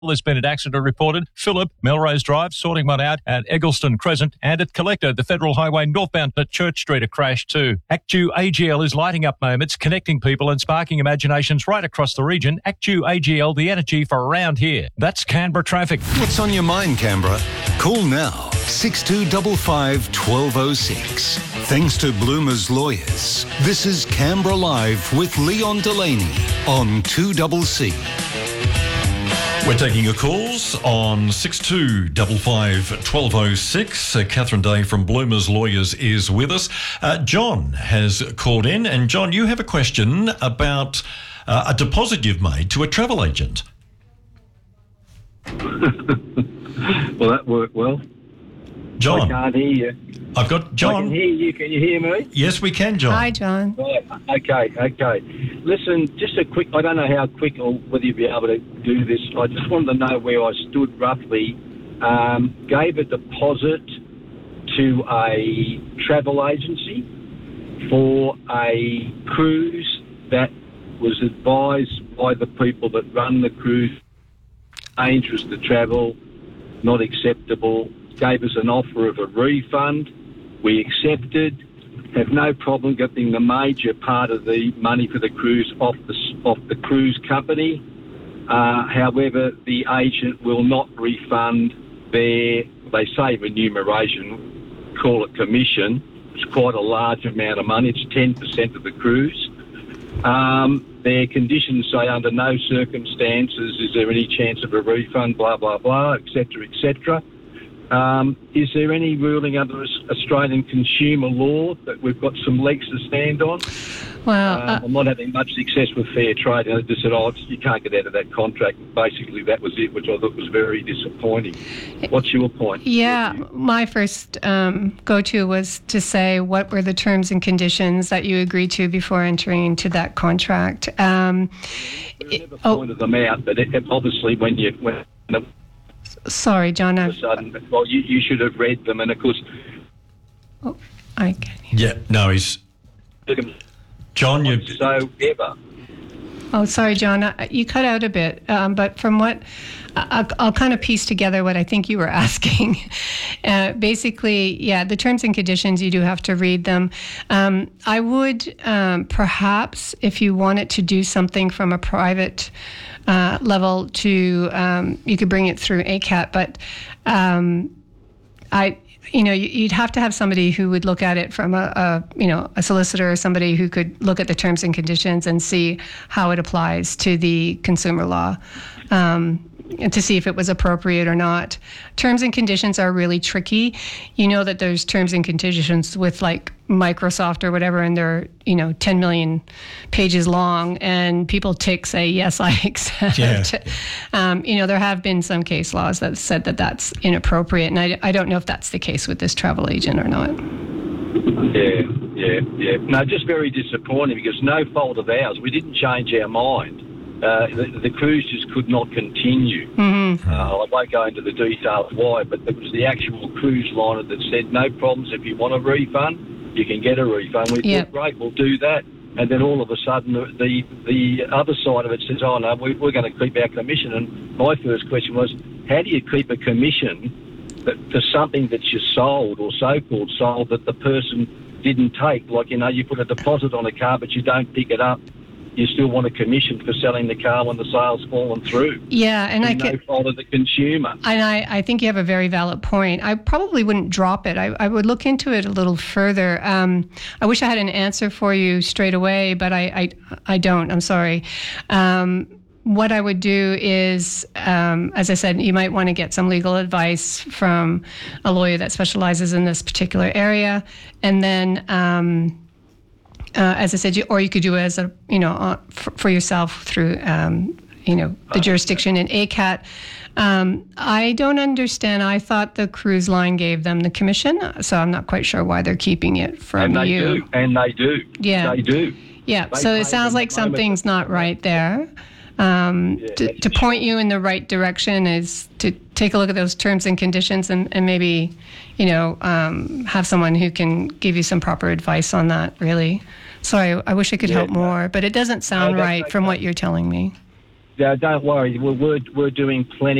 There's been an accident reported. Phillip, Melrose Drive, sorting one out at Eggleston Crescent, and at Collector, the Federal Highway northbound at Church Street, a crash too. Actu AGL is lighting up moments, connecting people and sparking imaginations right across the region. Actu AGL, the energy for around here. That's Canberra traffic. What's on your mind, Canberra? Call now, 6255 1206. Thanks to Bloomer's Lawyers, this is Canberra Live with Leon Delaney on 2CC. We're taking your calls on 6255 1206. Catherine Day from Bloomer's Lawyers is with us. John has called in, and John, you have a question about a deposit you've made to a travel agent. Well, that worked well. John. I can't hear you. I've got John. I can hear you. Can you hear me? Yes, we can, John. Hi, John. Right. Okay. Listen, just a quick, I don't know how quick or whether you'll be able to do this. I just wanted to know where I stood roughly. Gave a deposit to a travel agency for a cruise that was advised by the people that run the cruise, dangerous to travel, not acceptable. Gave us an offer of a refund. We accepted. Have no problem getting the major part of the money for the cruise off the cruise company. However, the agent will not refund their, they say remuneration, call it commission. It's quite a large amount of money. It's 10% of the cruise. Their conditions say under no circumstances is there any chance of a refund, blah, blah, blah, etc., etc. Is there any ruling under Australian consumer law that we've got some legs to stand on? Well, I'm not having much success with fair trade. And I just said, you can't get out of that contract. Basically, that was it, which I thought was very disappointing. What's your point? Yeah, my first go-to was to say what were the terms and conditions that you agreed to before entering into that contract. I never pointed them out, but obviously when Sorry, John. All of a sudden, well, you should have read them, and of course. Oh, I can hear. Yeah, no, he's. John, you. So ever. Oh, sorry, John. You cut out a bit, but from what I'll kind of piece together what I think you were asking. Basically, yeah, the terms and conditions, you do have to read them. I would perhaps, if you wanted to do something from a private level, you could bring it through ACAT, but you'd have to have somebody who would look at it from a solicitor or somebody who could look at the terms and conditions and see how it applies to the consumer law, and to see if it was appropriate or not. Terms and conditions are really tricky. You know that there's terms and conditions with like Microsoft or whatever, and they're 10 million pages long, and people say yes, I accept. Yeah. There have been some case laws that said that that's inappropriate, and I don't know if that's the case with this travel agent or not. Yeah. No, just very disappointing because no fault of ours. We didn't change our mind. The cruise just could not continue. Mm-hmm. I won't go into the details why, but it was the actual cruise liner that said, no problems, if you want a refund, you can get a refund. We thought, great, we'll do that. And then all of a sudden, the other side of it says, oh, no, we're going to keep our commission. And my first question was, how do you keep a commission for something that you sold or so-called sold that the person didn't take? Like, you put a deposit on a car, but you don't pick it up. You still want a commission for selling the car when the sale's fallen through. Yeah, and no fault of the consumer. And I think you have a very valid point. I probably wouldn't drop it. I would look into it a little further. I wish I had an answer for you straight away, but I don't. I'm sorry. What I would do is, as I said, you might want to get some legal advice from a lawyer that specializes in this particular area, and then. As I said, or you could do it as for yourself through, the jurisdiction in ACAT. I don't understand. I thought the cruise line gave them the commission, so I'm not quite sure why they're keeping it from you. And they do. Yeah. They do. Yeah. So it sounds like something's not right there. To point you in the right direction is to take a look at those terms and conditions and maybe, have someone who can give you some proper advice on that, really. Sorry, I wish I could help more, but it doesn't sound right from what you're telling me. don't worry. We're doing plenty.